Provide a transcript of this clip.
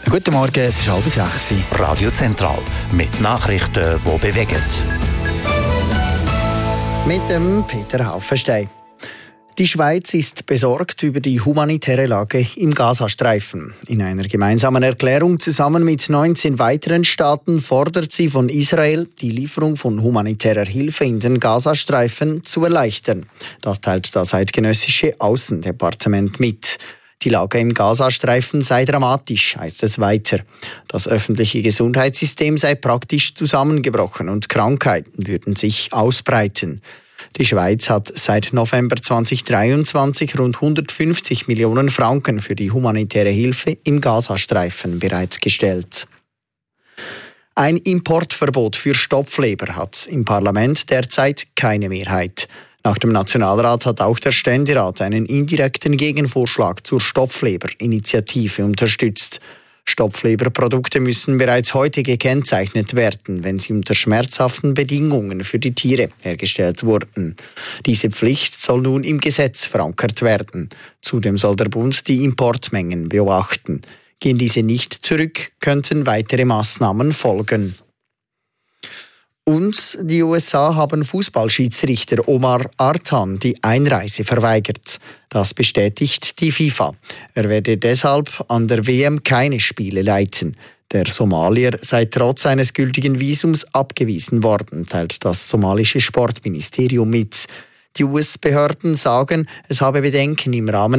Guten Morgen, es ist 5:30. Radio Zentral mit Nachrichten, die bewegen. Mit dem Peter Haufenstein. Die Schweiz ist besorgt über die humanitäre Lage im Gazastreifen. In einer gemeinsamen Erklärung zusammen mit 19 weiteren Staaten fordert sie von Israel, die Lieferung von humanitärer Hilfe in den Gazastreifen zu erleichtern. Das teilt das eidgenössische Außendepartement mit. Die Lage im Gazastreifen sei dramatisch, heißt es weiter. Das öffentliche Gesundheitssystem sei praktisch zusammengebrochen und Krankheiten würden sich ausbreiten. Die Schweiz hat seit November 2023 rund 150 Millionen Franken für die humanitäre Hilfe im Gazastreifen bereitgestellt. Ein Importverbot für Stopfleber hat im Parlament derzeit keine Mehrheit. Nach dem Nationalrat hat auch der Ständerat einen indirekten Gegenvorschlag zur Stopfleber-Initiative unterstützt. Stopfleberprodukte müssen bereits heute gekennzeichnet werden, wenn sie unter schmerzhaften Bedingungen für die Tiere hergestellt wurden. Diese Pflicht soll nun im Gesetz verankert werden. Zudem soll der Bund die Importmengen beobachten. Gehen diese nicht zurück, könnten weitere Maßnahmen folgen. Und die USA haben Fußballschiedsrichter Omar Artan die Einreise verweigert. Das bestätigt die FIFA. Er werde deshalb an der WM keine Spiele leiten. Der Somalier sei trotz eines gültigen Visums abgewiesen worden, teilt das somalische Sportministerium mit. Die US-Behörden sagen, es habe Bedenken im Rahmen